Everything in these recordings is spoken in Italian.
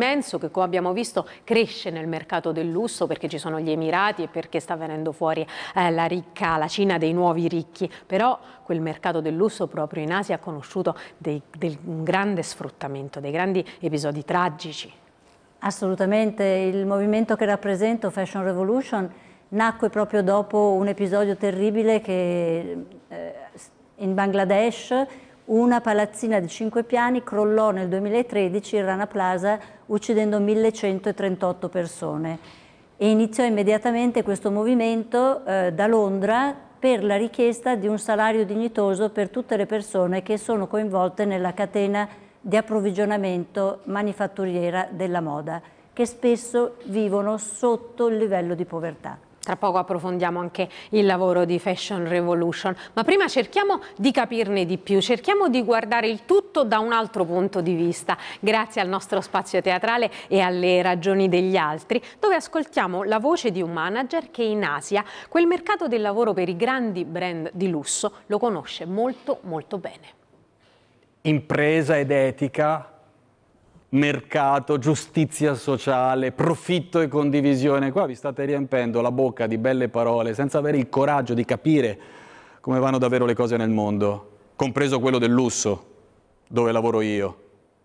immenso che, come abbiamo visto, cresce nel mercato del lusso perché ci sono gli Emirati e perché sta venendo fuori la Cina dei nuovi ricchi, però quel mercato del lusso proprio in Asia ha conosciuto un grande sfruttamento, dei grandi episodi tragici. Assolutamente, il movimento che rappresento, Fashion Revolution, nacque proprio dopo un episodio terribile che in Bangladesh una palazzina di 5 piani crollò nel 2013 il Rana Plaza uccidendo 1138 persone e iniziò immediatamente questo movimento da Londra per la richiesta di un salario dignitoso per tutte le persone che sono coinvolte nella catena di approvvigionamento manifatturiera della moda, che spesso vivono sotto il livello di povertà. Tra poco approfondiamo anche il lavoro di Fashion Revolution, ma prima cerchiamo di capirne di più, cerchiamo di guardare il tutto da un altro punto di vista, grazie al nostro spazio teatrale e alle ragioni degli altri, dove ascoltiamo la voce di un manager che in Asia quel mercato del lavoro per i grandi brand di lusso lo conosce molto molto bene. Impresa ed etica, mercato, giustizia sociale, profitto e condivisione. Qua vi state riempendo la bocca di belle parole senza avere il coraggio di capire come vanno davvero le cose nel mondo, compreso quello del lusso, dove lavoro io.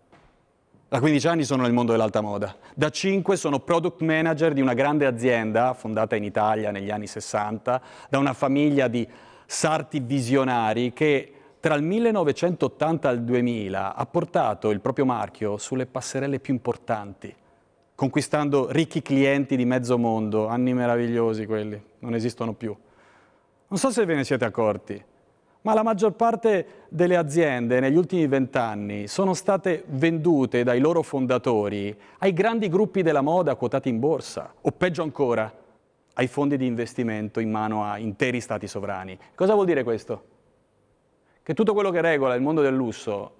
Da 15 anni sono nel mondo dell'alta moda. Da 5 sono product manager di una grande azienda fondata in Italia negli anni 60 da una famiglia di sarti visionari che tra il 1980 e il 2000 ha portato il proprio marchio sulle passerelle più importanti, conquistando ricchi clienti di mezzo mondo, anni meravigliosi quelli, non esistono più. Non so se ve ne siete accorti, ma la maggior parte delle aziende negli ultimi 20 anni sono state vendute dai loro fondatori ai grandi gruppi della moda quotati in borsa, o peggio ancora, ai fondi di investimento in mano a interi stati sovrani. Cosa vuol dire questo? Che tutto quello che regola il mondo del lusso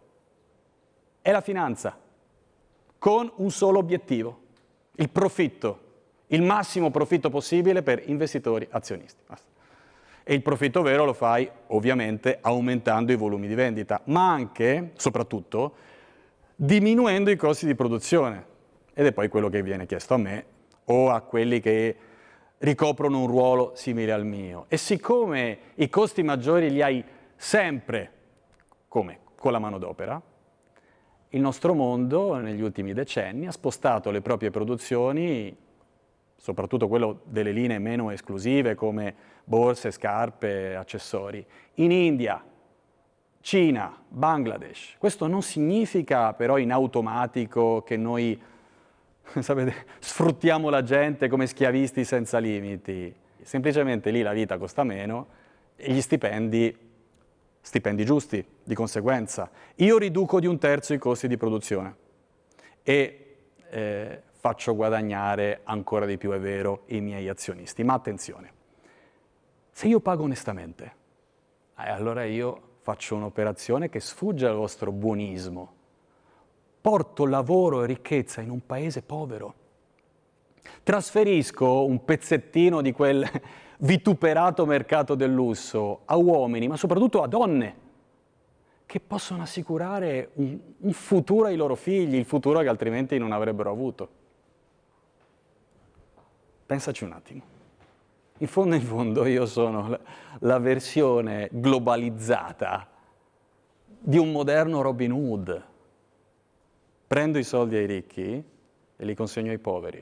è la finanza, con un solo obiettivo, il profitto, il massimo profitto possibile per investitori azionisti. Basta. E il profitto vero lo fai ovviamente aumentando i volumi di vendita, ma anche, soprattutto, diminuendo i costi di produzione. Ed è poi quello che viene chiesto a me o a quelli che ricoprono un ruolo simile al mio. E siccome i costi maggiori li hai sempre, come con la manodopera, il nostro mondo negli ultimi decenni ha spostato le proprie produzioni, soprattutto quello delle linee meno esclusive come borse, scarpe, accessori, in India, Cina, Bangladesh. Questo non significa però in automatico che noi, sapete, sfruttiamo la gente come schiavisti senza limiti. Semplicemente lì la vita costa meno e gli stipendi giusti, di conseguenza. Io riduco di 1/3 i costi di produzione e faccio guadagnare ancora di più, è vero, i miei azionisti. Ma attenzione, se io pago onestamente, allora io faccio un'operazione che sfugge al vostro buonismo. Porto lavoro e ricchezza in un paese povero. Trasferisco un pezzettino di quel vituperato mercato del lusso a uomini, ma soprattutto a donne, che possono assicurare un futuro ai loro figli, il futuro che altrimenti non avrebbero avuto. Pensaci un attimo. In fondo io sono la versione globalizzata di un moderno Robin Hood. Prendo i soldi ai ricchi e li consegno ai poveri.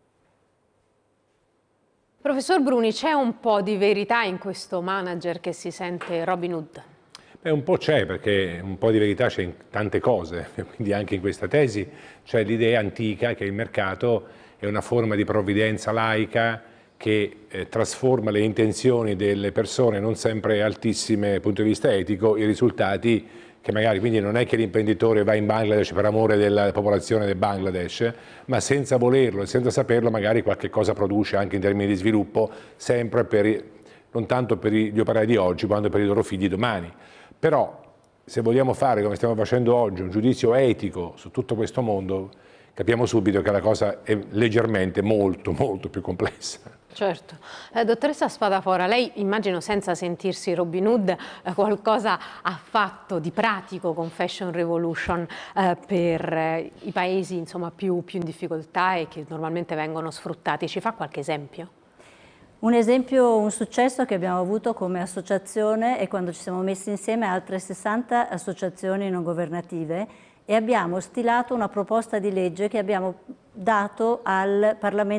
Professor Bruni, c'è un po' di verità in questo manager che si sente Robin Hood? Beh, un po' c'è, perché un po' di verità c'è in tante cose, quindi anche in questa tesi c'è l'idea antica che il mercato è una forma di provvidenza laica che trasforma le intenzioni delle persone non sempre altissime dal punto di vista etico in risultati che magari, quindi non è che l'imprenditore va in Bangladesh per amore della popolazione del Bangladesh, ma senza volerlo e senza saperlo magari qualche cosa produce anche in termini di sviluppo, sempre non tanto per gli operai di oggi quanto per i loro figli domani. Però se vogliamo fare, come stiamo facendo oggi, un giudizio etico su tutto questo mondo, capiamo subito che la cosa è leggermente molto più complessa. Certo. Dottoressa Spadafora, lei immagino senza sentirsi Robin Hood qualcosa ha fatto di pratico con Fashion Revolution per i paesi insomma, più in difficoltà e che normalmente vengono sfruttati. Ci fa qualche esempio? Un esempio, un successo che abbiamo avuto come associazione è quando ci siamo messi insieme altre 60 associazioni non governative e abbiamo stilato una proposta di legge che abbiamo dato al Parlamento